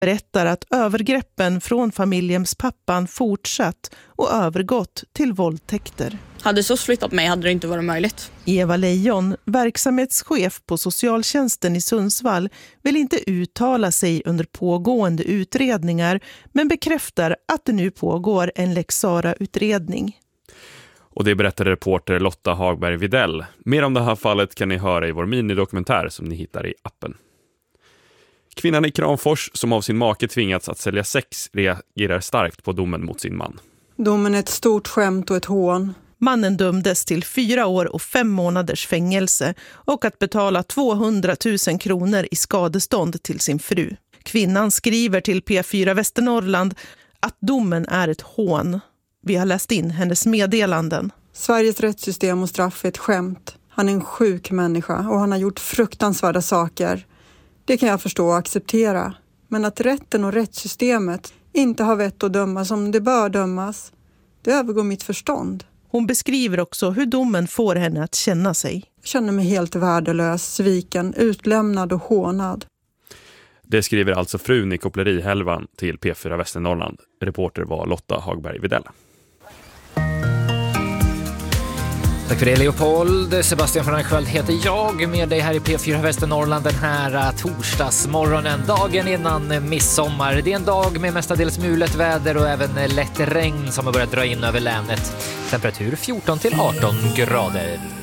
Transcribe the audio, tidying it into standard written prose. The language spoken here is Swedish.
berättar att övergreppen från familjens pappan fortsatt och övergått till våldtäkter. Hade SOS flyttat mig hade det inte varit möjligt. Eva Lejon, verksamhetschef på socialtjänsten i Sundsvall, vill inte uttala sig under pågående utredningar men bekräftar att det nu pågår en Lex Sarah-utredning. Och det berättade reporter Lotta Hagberg Videll. Mer om det här fallet kan ni höra i vår minidokumentär som ni hittar i appen. Kvinnan i Kramfors som av sin make tvingats att sälja sex reagerar starkt på domen mot sin man. Domen är ett stort skämt och ett hån. Mannen dömdes till 4 år och 5 månaders fängelse och att betala 200 000 kronor i skadestånd till sin fru. Kvinnan skriver till P4 Västernorrland att domen är ett hån. Vi har läst in hennes meddelanden. Sveriges rättssystem och straff är ett skämt. Han är en sjuk människa och han har gjort fruktansvärda saker. Det kan jag förstå och acceptera. Men att rätten och rättssystemet inte har vett att döma som det bör dömas, det övergår mitt förstånd. Hon beskriver också hur domen får henne att känna sig. Jag känner mig helt värdelös, sviken, utlämnad och hånad. Det skriver alltså frun i kopplerihelvan till P4 Västernorrland. Reporter var Lotta Hagberg Videll. Tack för det Leopold. Sebastian von Arnsköld heter jag, med dig här i P4 Västernorrland den här torsdagsmorgonen, dagen innan midsommar. Det är en dag med mestadels mulet väder och även lätt regn som har börjat dra in över länet. Temperatur 14 till 18 grader.